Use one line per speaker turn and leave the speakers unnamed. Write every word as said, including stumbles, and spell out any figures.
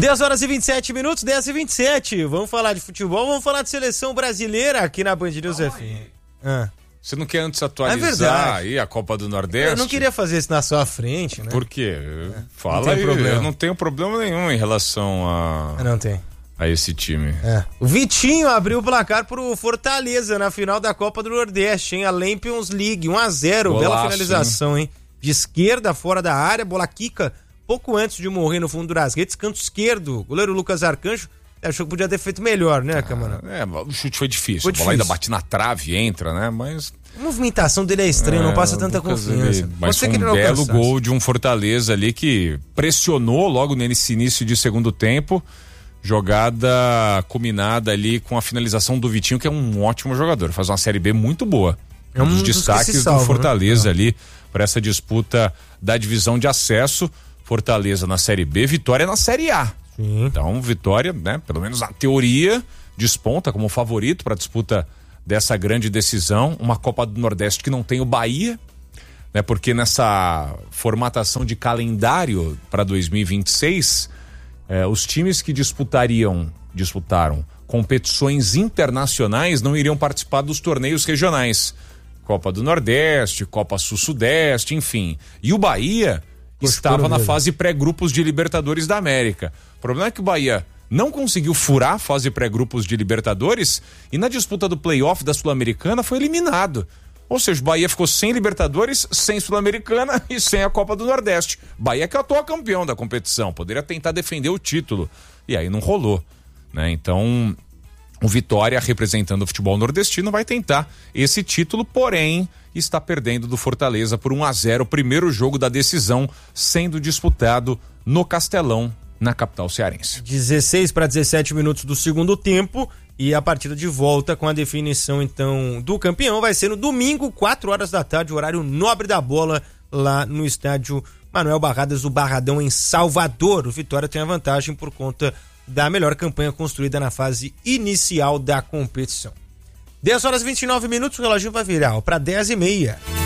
dez horas e vinte e sete minutos, dez e vinte e sete. Vamos falar de futebol, vamos falar de seleção brasileira aqui na Band News F M. Ah.
Você não quer antes atualizar é aí a Copa do Nordeste?
Eu não queria fazer isso na sua frente, né?
Por quê?
É.
Fala
não
aí,
problema.
Eu não tenho problema nenhum em relação a...
Não tem.
A esse time.
É. O Vitinho abriu o placar pro Fortaleza na final da Copa do Nordeste, hein? A Lampions League, um a zero,
Golaço,
bela finalização, hein? De esquerda, fora da área, bola quica, pouco antes de morrer no fundo das redes, canto esquerdo, goleiro Lucas Arcanjo, achou que podia ter feito melhor, né, Camarão?
Ah, é, o chute foi difícil,
foi
a bola
difícil.
ainda bate na trave, entra, né, mas...
A movimentação dele é estranha, é, não passa tanta confiança.
Ele... Mas foi um belo gol de um Fortaleza ali que pressionou logo nesse início de segundo tempo, jogada combinada ali com a finalização do Vitinho, que é um ótimo jogador, faz uma Série B muito boa.
É um,
um dos,
dos
destaques
salvam,
do Fortaleza,
né?
ali para essa disputa da divisão de acesso. Fortaleza na Série B, Vitória na Série A.
Sim.
Então, Vitória, né, pelo menos na teoria, desponta como favorito para a disputa dessa grande decisão. Uma Copa do Nordeste que não tem o Bahia, né, porque nessa formatação de calendário para dois mil e vinte e seis, eh, os times que disputariam, disputaram competições internacionais não iriam participar dos torneios regionais. Copa do Nordeste, Copa Sul-Sudeste, enfim. E o Bahia estava na fase pré-grupos de Libertadores da América. O problema é que o Bahia não conseguiu furar a fase pré-grupos de Libertadores e na disputa do play-off da Sul-Americana foi eliminado. Ou seja, o Bahia ficou sem Libertadores, sem Sul-Americana e sem a Copa do Nordeste. Bahia que é o atual campeão da competição, poderia tentar defender o título. E aí não rolou, né? Então, o Vitória, representando o futebol nordestino, vai tentar esse título, porém está perdendo do Fortaleza por um a zero, o primeiro jogo da decisão sendo disputado no Castelão, na capital cearense.
dezesseis para dezessete minutos do segundo tempo e a partida de volta com a definição então do campeão vai ser no domingo, quatro horas da tarde, horário nobre da bola, lá no estádio Manuel Barradas do Barradão, em Salvador. O Vitória tem a vantagem por conta da melhor campanha construída na fase inicial da competição. dez horas e vinte e nove minutos, o reloginho vai virar para dez e meia.